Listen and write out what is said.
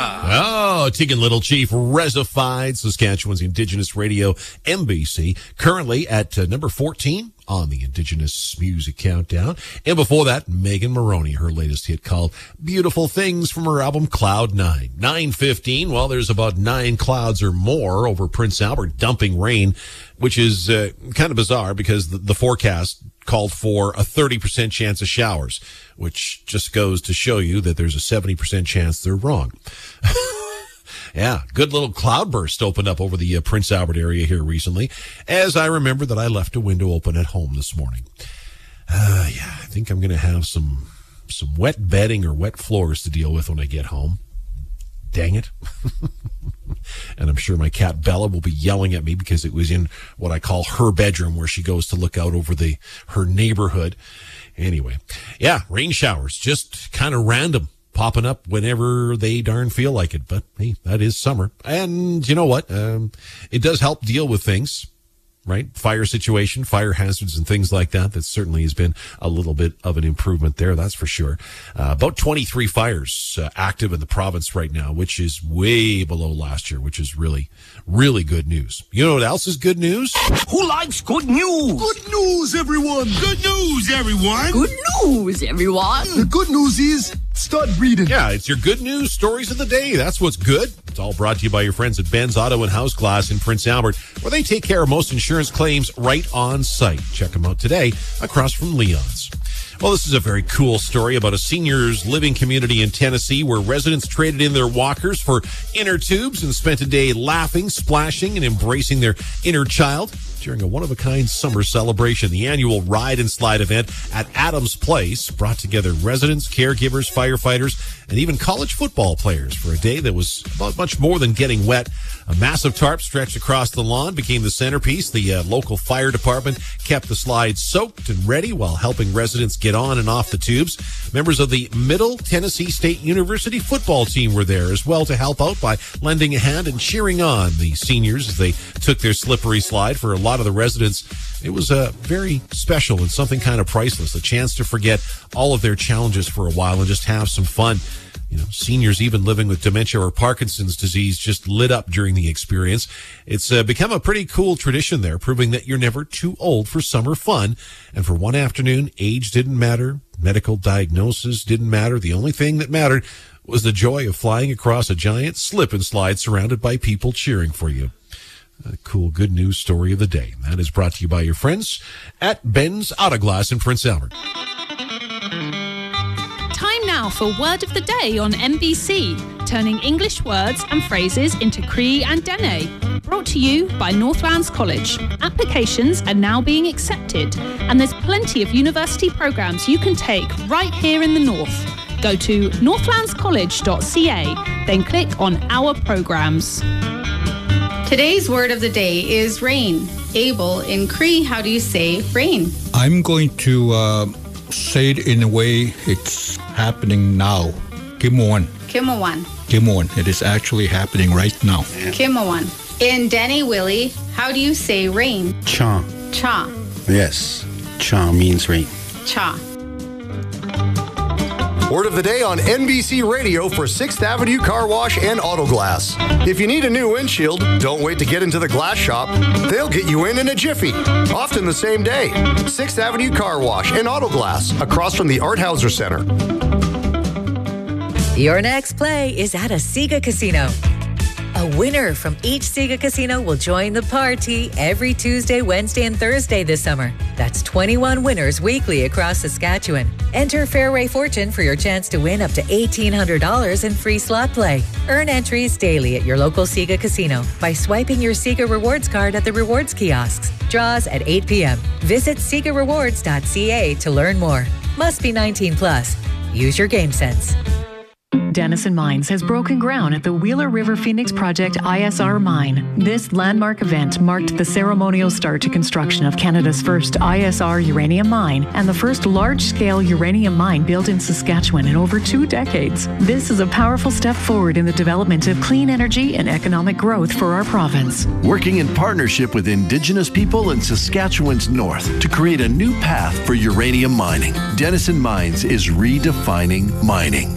Oh, Tegan Little Chief, Resified, Saskatchewan's Indigenous Radio, MBC, currently at number 14 on the Indigenous Music Countdown. And before that, Megan Moroney, her latest hit called Beautiful Things from her album Cloud 9. 9:15, well, there's about 9 clouds or more over Prince Albert, dumping rain, which is kind of bizarre because the forecast called for a 30% chance of showers, which just goes to show you that there's a 70% chance they're wrong. Yeah, good little cloudburst opened up over the Prince Albert area here recently, as I remember that I left a window open at home this morning. Yeah, I think I'm going to have some wet bedding or wet floors to deal with when I get home. Dang it. And I'm sure my cat Bella will be yelling at me because it was in what I call her bedroom where she goes to look out over her neighborhood. Anyway, yeah, rain showers, just kind of random, popping up whenever they darn feel like it. But hey, that is summer. And you know what? It does help deal with things, right? Fire situation, fire hazards and things like that. That certainly has been a little bit of an improvement there. That's for sure. About 23 fires active in the province right now, which is way below last year, which is really, really good news. You know what else is good news? Who likes good news? Good news, everyone. Good news, everyone. Good news, everyone. The good news is start reading. Yeah, it's your good news stories of the day. That's what's good. It's all brought to you by your friends at Ben's Auto and House Glass in Prince Albert, where they take care of most insurance claims right on site. Check them out today across from Leon's. Well, this is a very cool story about a seniors living community in Tennessee where residents traded in their walkers for inner tubes and spent a day laughing, splashing, and embracing their inner child during a one-of-a-kind summer celebration. The annual Ride and Slide event at Adams Place brought together residents, caregivers, firefighters, and even college football players for a day that was about much more than getting wet. A massive tarp stretched across the lawn became the centerpiece. The local fire department kept the slides soaked and ready while helping residents get on and off the tubes. Members of the Middle Tennessee State University football team were there as well to help out by lending a hand and cheering on the seniors as they took their slippery slide. For a lot of the residents, it was very special and something kind of priceless, a chance to forget all of their challenges for a while and just have some fun. You know, seniors even living with dementia or Parkinson's disease just lit up during the experience. It's become a pretty cool tradition there, proving that you're never too old for summer fun. And for one afternoon, age didn't matter. Medical diagnosis didn't matter. The only thing that mattered was the joy of flying across a giant slip and slide surrounded by people cheering for you. A cool good news story of the day. That is brought to you by your friends at Ben's Auto Glass in Prince Albert. Time now for Word of the Day on MBC, turning English words and phrases into Cree and Dene. Brought to you by Northlands College. Applications are now being accepted, and there's plenty of university programs you can take right here in the north. Go to northlandscollege.ca, then click on Our Programs. Today's word of the day is rain. Abel, in Cree, how do you say rain? I'm going to say it in a way it's happening now. Kimuan. Kimawan. Kimuan. It is actually happening right now. Kimawan. In Dene Willie, how do you say rain? Cha. Cha. Yes. Cha means rain. Cha. Word of the day on NBC Radio for 6th Avenue Car Wash and Auto Glass. If you need a new windshield, don't wait to get into the glass shop. They'll get you in a jiffy, often the same day. 6th Avenue Car Wash and Auto Glass, across from the Art Hauser Center. Your next play is at a Sega Casino. A winner from each Sega Casino will join the party every Tuesday, Wednesday, and Thursday this summer. That's 21 winners weekly across Saskatchewan. Enter Fairway Fortune for your chance to win up to $1,800 in free slot play. Earn entries daily at your local Sega Casino by swiping your Sega Rewards card at the rewards kiosks. Draws at 8 p.m. Visit SegaRewards.ca to learn more. Must be 19 plus. Use your game sense. Denison Mines has broken ground at the Wheeler River Phoenix Project ISR mine. This landmark event marked the ceremonial start to construction of Canada's first ISR uranium mine and the first large-scale uranium mine built in Saskatchewan in over 2 decades. This is a powerful step forward in the development of clean energy and economic growth for our province. Working in partnership with Indigenous people in Saskatchewan's north to create a new path for uranium mining. Denison Mines is redefining mining.